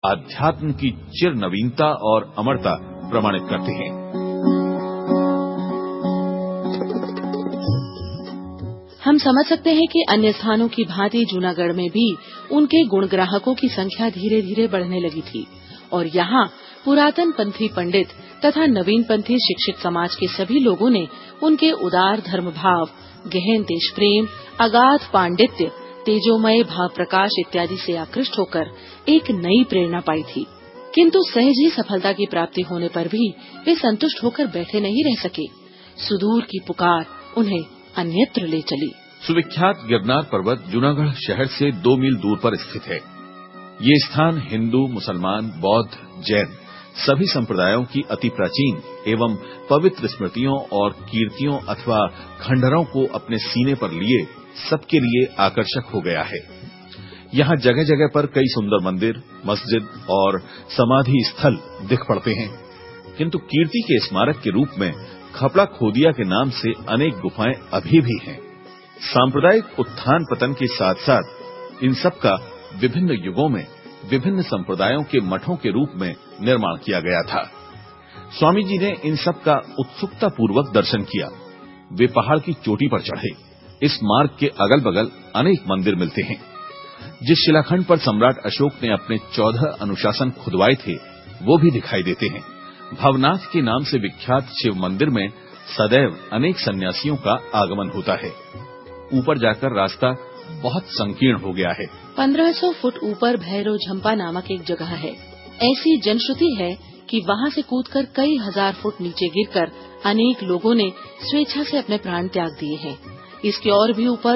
आध्यात्म की चिर नवीनता और अमरता प्रमाणित करते हैं। हम समझ सकते हैं कि अन्य स्थानों की भांति जूनागढ़ में भी उनके गुणग्राहकों की संख्या धीरे धीरे बढ़ने लगी थी और यहाँ पुरातन पंथी पंडित तथा नवीन पंथी शिक्षित समाज के सभी लोगों ने उनके उदार धर्म भाव, गहन देश प्रेम, अगाध पांडित्य, तेजोमय भाव प्रकाश इत्यादि से आकृष्ट होकर एक नई प्रेरणा पाई थी। किंतु सहज ही सफलता की प्राप्ति होने पर भी वे संतुष्ट होकर बैठे नहीं रह सके। सुदूर की पुकार उन्हें अन्यत्र ले चली। सुविख्यात गिरनार पर्वत जूनागढ़ शहर से 2 मील दूर पर स्थित है। ये स्थान हिंदू, मुसलमान, बौद्ध, जैन सभी संप्रदायों की अति प्राचीन एवं पवित्र स्मृतियों और कीर्तियों अथवा खंडहरों को अपने सीने पर लिए सबके लिए आकर्षक हो गया है। यहाँ जगह जगह पर कई सुंदर मंदिर, मस्जिद और समाधि स्थल दिख पड़ते हैं, किंतु कीर्ति के स्मारक के रूप में खपड़ा खोदिया के नाम से अनेक गुफाएं अभी भी हैं। सांप्रदायिक उत्थान पतन के साथ साथ इन सब का विभिन्न युगों में विभिन्न संप्रदायों के मठों के रूप में निर्माण किया गया था। स्वामी जी ने इन सब का उत्सुकता पूर्वक दर्शन किया। वे पहाड़ की चोटी पर चढ़े। इस मार्ग के अगल बगल अनेक मंदिर मिलते हैं। जिस शिलाखंड पर सम्राट अशोक ने अपने 14 अनुशासन खुदवाए थे वो भी दिखाई देते हैं। भवनाथ के नाम से विख्यात शिव मंदिर में सदैव अनेक सन्यासियों का आगमन होता है। ऊपर जाकर रास्ता बहुत संकीर्ण हो गया है। 1500 फुट ऊपर भैरव झंपा नामक एक जगह है। ऐसी जनश्रुति है कि वहाँ से कूदकर कई हजार फुट नीचे गिरकर अनेक लोगों ने स्वेच्छा से अपने प्राण त्याग दिए हैं। इसके और भी ऊपर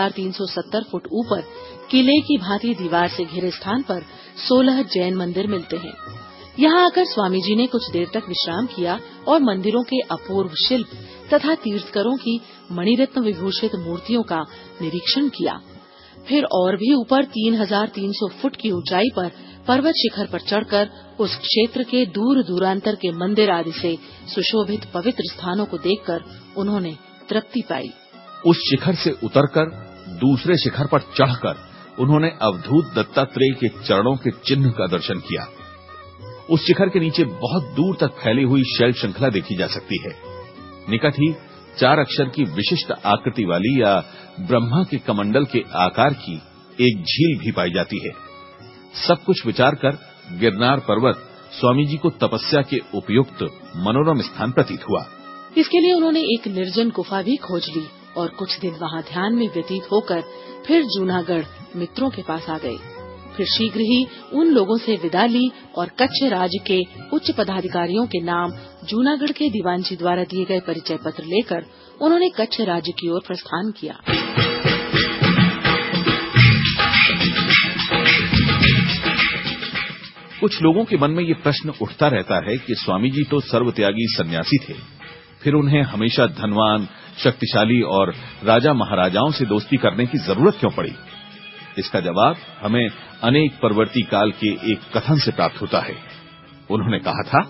2370 फुट ऊपर किले की भांति दीवार से घिरे स्थान पर 16 जैन मंदिर मिलते हैं। यहाँ आकर स्वामी जी ने कुछ देर तक विश्राम किया और मंदिरों के अपूर्व शिल्प तथा तीर्थकरों की मणिरत्न विभूषित मूर्तियों का निरीक्षण किया। फिर और भी ऊपर 3300 फुट की ऊंचाई पर पर्वत शिखर पर चढ़कर उस क्षेत्र के दूर दूरांतर के मंदिर आदि से सुशोभित पवित्र स्थानों को देखकर उन्होंने तृप्ति पाई। उस शिखर से उतरकर दूसरे शिखर पर चढ़कर उन्होंने अवधूत दत्तात्रेय के चरणों के चिन्ह का दर्शन किया। उस शिखर के नीचे बहुत दूर तक फैली हुई शैल श्रृंखला देखी जा सकती है। निकट ही 4 अक्षर की विशिष्ट आकृति वाली या ब्रह्मा के कमंडल के आकार की एक झील भी पाई जाती है। सब कुछ विचार कर गिरनार पर्वत स्वामी जी को तपस्या के उपयुक्त मनोरम स्थान प्रतीत हुआ। इसके लिए उन्होंने एक निर्जन गुफा भी खोज ली और कुछ दिन वहाँ ध्यान में व्यतीत होकर फिर जूनागढ़ मित्रों के पास आ गए। फिर शीघ्र ही उन लोगों से विदा ली और कच्छ राज्य के उच्च पदाधिकारियों के नाम जूनागढ़ के दीवान जी द्वारा दिए गए परिचय पत्र लेकर उन्होंने कच्छ राज्य की ओर प्रस्थान किया। कुछ लोगों के मन में ये प्रश्न उठता रहता है कि स्वामी जी तो सर्वत्यागी सन्यासी थे, फिर उन्हें हमेशा धनवान, शक्तिशाली और राजा महाराजाओं से दोस्ती करने की जरूरत क्यों पड़ी? इसका जवाब हमें अनेक परवर्ती काल के एक कथन से प्राप्त होता है। उन्होंने कहा था,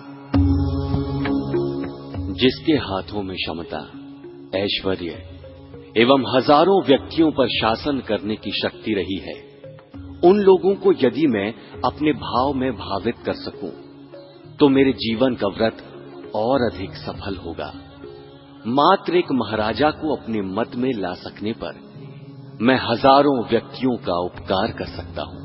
जिसके हाथों में क्षमता, ऐश्वर्य एवं हजारों व्यक्तियों पर शासन करने की शक्ति रही है, उन लोगों को यदि मैं अपने भाव में भावित कर सकूं, तो मेरे जीवन का व्रत और अधिक सफल होगा। मात्र एक महाराजा को अपने मत में ला सकने पर मैं हजारों व्यक्तियों का उपकार कर सकता हूं।